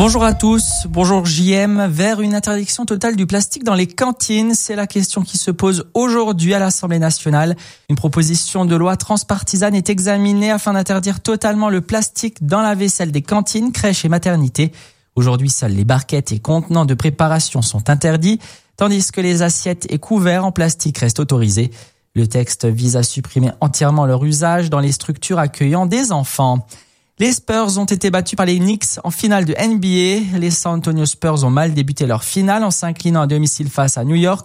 Bonjour à tous, bonjour JM. Vers une interdiction totale du plastique dans les cantines, c'est la question qui se pose aujourd'hui à l'Assemblée nationale. Une proposition de loi transpartisane est examinée afin d'interdire totalement le plastique dans la vaisselle des cantines, crèches et maternités. Aujourd'hui, seules les barquettes et contenants de préparation sont interdits, tandis que les assiettes et couverts en plastique restent autorisés. Le texte vise à supprimer entièrement leur usage dans les structures accueillant des enfants. Les Spurs ont été battus par les Knicks en finale de NBA. Les San Antonio Spurs ont mal débuté leur finale en s'inclinant à domicile face à New York,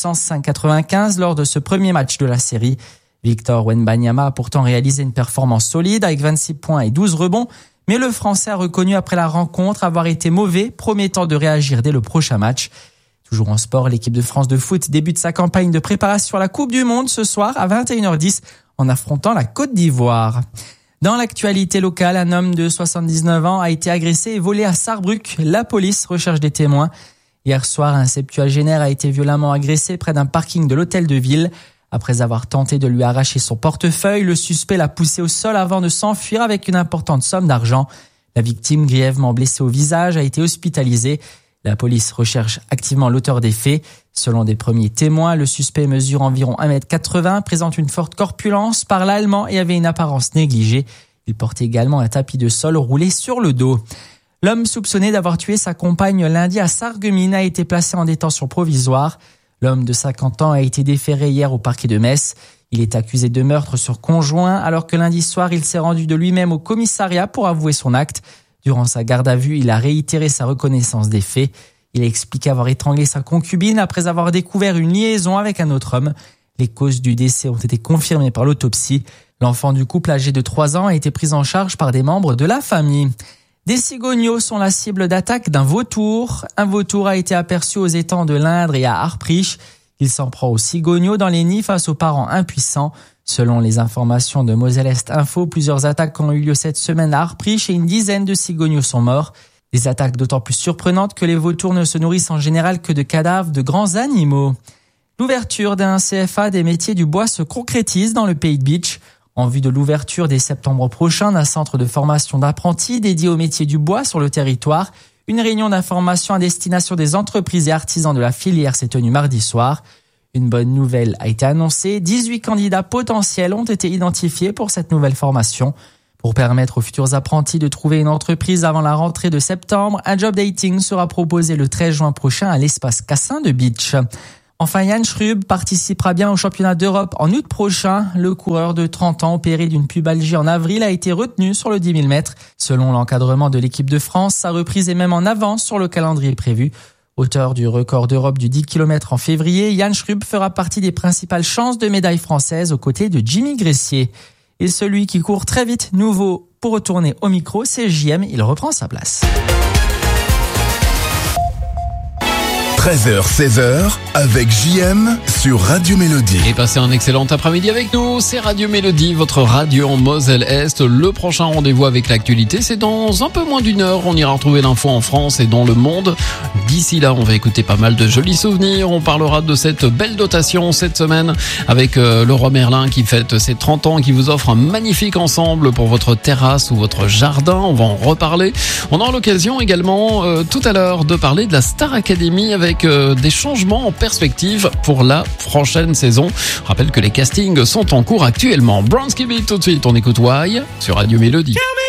105-95 lors de ce premier match de la série. Victor Wembanyama a pourtant réalisé une performance solide avec 26 points et 12 rebonds, mais le Français a reconnu après la rencontre avoir été mauvais, promettant de réagir dès le prochain match. Toujours en sport, l'équipe de France de foot débute sa campagne de préparation à la Coupe du Monde ce soir à 21h10 en affrontant la Côte d'Ivoire. Dans l'actualité locale, un homme de 79 ans a été agressé et volé à Sarrebruck. La police recherche des témoins. Hier soir, un septuagénaire a été violemment agressé près d'un parking de l'hôtel de ville. Après avoir tenté de lui arracher son portefeuille, le suspect l'a poussé au sol avant de s'enfuir avec une importante somme d'argent. La victime, grièvement blessée au visage, a été hospitalisée. La police recherche activement l'auteur des faits. Selon des premiers témoins, le suspect mesure environ 1m80, présente une forte corpulence, parle allemand et avait une apparence négligée. Il portait également un tapis de sol roulé sur le dos. L'homme soupçonné d'avoir tué sa compagne lundi à Sarreguemines a été placé en détention provisoire. L'homme de 50 ans a été déféré hier au parquet de Metz. Il est accusé de meurtre sur conjoint alors que lundi soir, il s'est rendu de lui-même au commissariat pour avouer son acte. Durant sa garde à vue, il a réitéré sa reconnaissance des faits. Il a expliqué avoir étranglé sa concubine après avoir découvert une liaison avec un autre homme. Les causes du décès ont été confirmées par l'autopsie. L'enfant du couple âgé de 3 ans a été pris en charge par des membres de la famille. Des cigogneaux sont la cible d'attaque d'un vautour. Un vautour a été aperçu aux étangs de l'Indre et à Harprich. Il s'en prend aux cigogneaux dans les nids face aux parents impuissants. Selon les informations de Moselle Est Info, plusieurs attaques ont eu lieu cette semaine à Harprich et une dizaine de cigogneaux sont morts. Des attaques d'autant plus surprenantes que les vautours ne se nourrissent en général que de cadavres de grands animaux. L'ouverture d'un CFA des métiers du bois se concrétise dans le Pays de Bitche. En vue de l'ouverture dès septembre prochain d'un centre de formation d'apprentis dédié aux métiers du bois sur le territoire, une réunion d'information à destination des entreprises et artisans de la filière s'est tenue mardi soir. Une bonne nouvelle a été annoncée. 18 candidats potentiels ont été identifiés pour cette nouvelle formation. Pour permettre aux futurs apprentis de trouver une entreprise avant la rentrée de septembre, un job dating sera proposé le 13 juin prochain à l'espace Cassin de Bitche. Enfin, Jan Schrub participera bien au championnat d'Europe en août prochain. Le coureur de 30 ans opéré d'une pubalgie en avril a été retenu sur le 10 000 mètres. Selon l'encadrement de l'équipe de France, sa reprise est même en avance sur le calendrier prévu. Auteur du record d'Europe du 10 km en février, Jan Schrub fera partie des principales chances de médaille française aux côtés de Jimmy Gressier. Et celui qui court très vite, nouveau, pour retourner au micro, c'est JM, il reprend sa place. 13h, 16h, avec JM sur Radio Mélodie. Et passez un excellent après-midi avec nous, c'est Radio Mélodie, votre radio en Moselle-Est. Le prochain rendez-vous avec l'actualité, c'est dans un peu moins d'une heure. On ira retrouver l'info en France et dans le monde. D'ici là, on va écouter pas mal de jolis souvenirs. On parlera de cette belle dotation cette semaine avec le Roi Merlin qui fête ses 30 ans et qui vous offre un magnifique ensemble pour votre terrasse ou votre jardin. On va en reparler. On aura l'occasion également tout à l'heure de parler de la Star Academy avec des changements en perspective pour la prochaine saison. Je rappelle que les castings sont en cours actuellement. Bronski Beat tout de suite, on écoute Why sur Radio Mélodie.